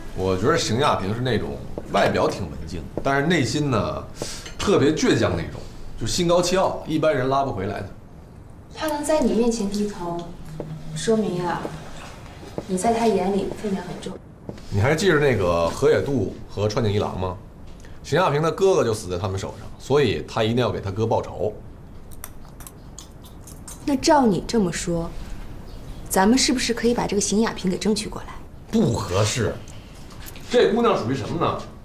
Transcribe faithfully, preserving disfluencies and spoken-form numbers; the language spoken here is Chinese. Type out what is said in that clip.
我觉得邢亚平是那种外表挺文静，但是内心呢特别倔强那种，就心高气傲，一般人拉不回来的。 他能在你面前低头，说明呀，你在他眼里分量很重。 你还记着那个河野渡和川井一郎吗？邢亚平的哥哥就死在他们手上，所以他一定要给他哥报仇。 那照你这么说，咱们是不是可以把这个邢亚平给争取过来？ 不合适。这姑娘属于什么呢？